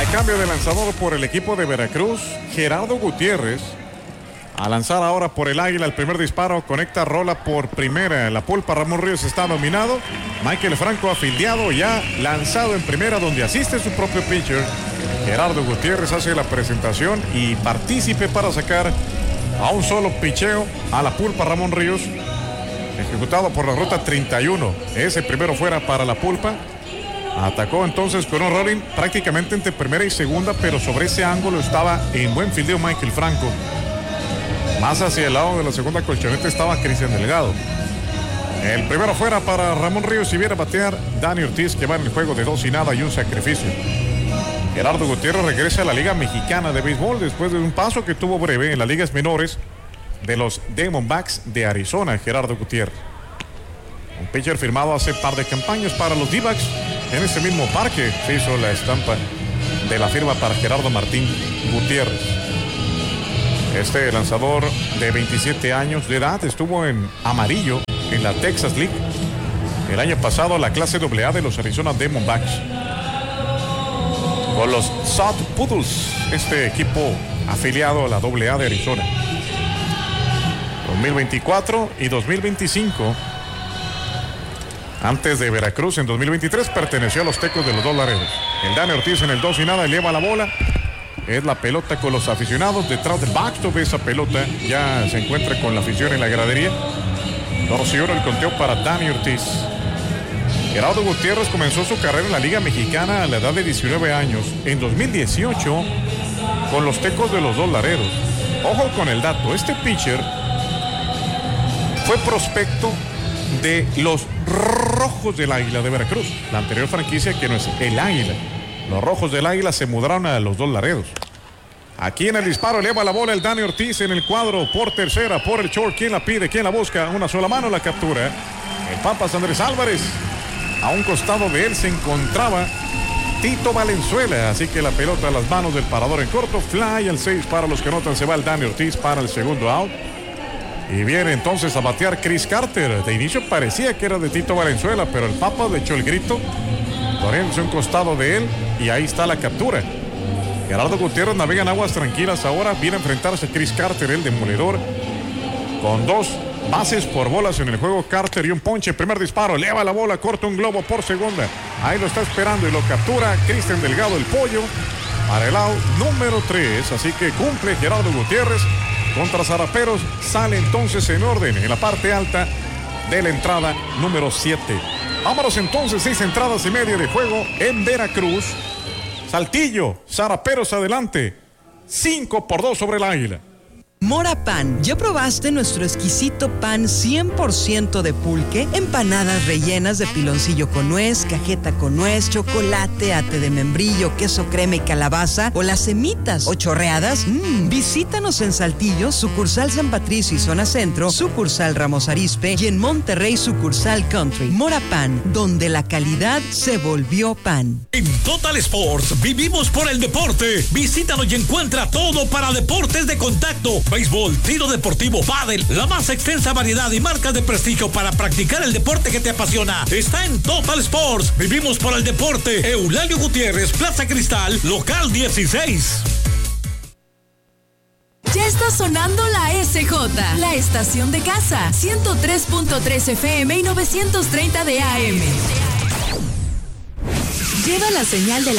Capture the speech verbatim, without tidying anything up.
cambio de lanzador por el equipo de Veracruz, Gerardo Gutiérrez. A lanzar ahora por el Águila, el primer disparo, conecta rola por primera. La pulpa, Ramón Ríos está dominado. Michael Franco afiliado, ya lanzado en primera, donde asiste su propio pitcher. Gerardo Gutiérrez hace la presentación y partícipe para sacar a un solo picheo a la pulpa, Ramón Ríos, ejecutado por la ruta treinta y uno. Ese primero fuera para la pulpa. Atacó entonces con un rolling prácticamente entre primera y segunda, pero sobre ese ángulo estaba en buen fildeo Michael Franco. Más hacia el lado de la segunda colchoneta estaba Cristian Delgado. El primero fuera para Ramón Ríos y viene a batear Dani Ortiz, que va en el juego de dos y nada y un sacrificio. Gerardo Gutiérrez regresa a la Liga Mexicana de Béisbol después de un paso que tuvo breve en las ligas menores de los Diamondbacks de Arizona. Gerardo Gutiérrez, un pitcher firmado hace par de campañas para los D-backs. En ese mismo parque se hizo la estampa de la firma para Gerardo Martín Gutiérrez. Este lanzador de veintisiete años de edad estuvo en amarillo en la Texas League el año pasado, la clase doble A de los Arizona Diamondbacks, con los South Poodles, este equipo afiliado a la doble A de Arizona. dos mil veinticuatro y dos mil veinticinco. Antes de Veracruz, en dos mil veintitrés, perteneció a los Tecos de los Dos Laredos. El Dani Ortiz en el dos y nada eleva la bola. Es la pelota con los aficionados detrás del backstop. Esa pelota ya se encuentra con la afición en la gradería. dos y uno el conteo para Dani Ortiz. Gerardo Gutiérrez comenzó su carrera en la Liga Mexicana a la edad de diecinueve años. En dos mil dieciocho, con los Tecos de los Dos Laredos. Ojo con el dato, este pitcher fue prospecto de los Rojos del Águila de Veracruz, la anterior franquicia que no es el Águila. Los Rojos del Águila se mudaron a los Dos Laredos. Aquí en el disparo eleva la bola el Dani Ortiz en el cuadro por tercera, por el short. ¿Quién la pide? ¿Quién la busca? Una sola mano la captura. El Papas Andrés Álvarez. A un costado de él se encontraba Tito Valenzuela. Así que la pelota a las manos del parador en corto. Fly al seis para los que notan. Se va el Dani Ortiz para el segundo out. Y viene entonces a batear Chris Carter. De inicio parecía que era de Tito Valenzuela, pero el Papa le echó el grito. Corriendo un costado de él y ahí está la captura. Gerardo Gutiérrez navega en aguas tranquilas ahora. Viene a enfrentarse a Chris Carter, el demoledor, con dos bases por bolas en el juego. Carter y un ponche. Primer disparo, eleva la bola, corta un globo por segunda. Ahí lo está esperando y lo captura Cristian Delgado, el pollo, para el out número tres. Así que cumple Gerardo Gutiérrez contra Zaraperos. Sale entonces en orden en la parte alta de la entrada número siete. Vámonos entonces, seis entradas y media de juego en Veracruz. Saltillo, Zaraperos adelante, cinco por dos sobre el Águila. Mora Pan, ¿ya probaste nuestro exquisito pan cien por ciento de pulque? Empanadas rellenas de piloncillo con nuez, cajeta con nuez, chocolate, ate de membrillo, queso crema y calabaza, o las semitas o chorreadas. Mmm, visítanos en Saltillo, sucursal San Patricio y zona centro, sucursal Ramos Arizpe, y en Monterrey, sucursal Country. Mora Pan, donde la calidad se volvió pan. En Total Sports vivimos por el deporte. Visítanos y encuentra todo para deportes de contacto. Béisbol, tiro deportivo, pádel, la más extensa variedad y marcas de prestigio para practicar el deporte que te apasiona. Está en Total Sports. Vivimos por el deporte. Eulalio Gutiérrez, Plaza Cristal, local dieciséis. Ya está sonando la S J, la estación de casa, ciento tres punto tres F M y novecientos treinta de A M. Lleva la señal de la